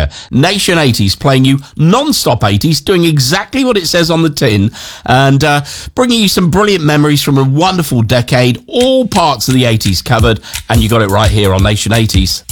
here. Nation 80s, playing you non-stop 80s, doing exactly what it says on the tin, and bringing you some brilliant memories from a wonderful decade, all parts of the 80s covered, and you got it right here on Nation 80s.